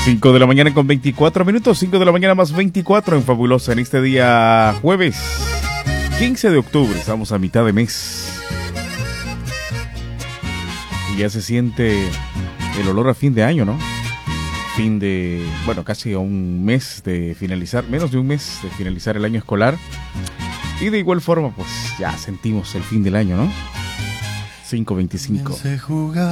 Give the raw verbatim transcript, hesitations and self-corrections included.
cinco de la mañana con veinticuatro minutos, cinco de la mañana más veinticuatro en Fabulosa en este día jueves quince de octubre, estamos a mitad de mes y ya se siente el olor a fin de año, ¿no? Fin de, bueno, casi a un mes de finalizar, menos de un mes de finalizar el año escolar y de igual forma pues ya sentimos el fin del año, ¿no? cinco veinticinco.